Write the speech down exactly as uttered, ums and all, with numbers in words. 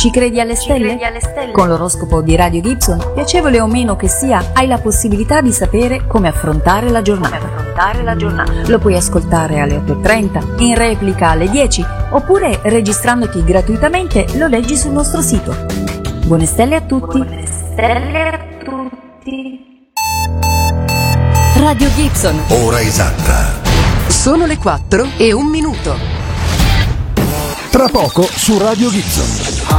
Ci credi alle stelle? credi alle stelle? Con l'oroscopo di Radio Gibson, piacevole o meno che sia, hai la possibilità di sapere come affrontare la giornata. Come affrontare la giornata. Lo puoi ascoltare alle otto e trenta, in replica alle dieci, oppure registrandoti gratuitamente lo leggi sul nostro sito. Buone stelle a tutti! Buone stelle a tutti! Radio Gibson. Ora esatta. Sono le quattro e un minuto. Tra poco su Radio Gibson.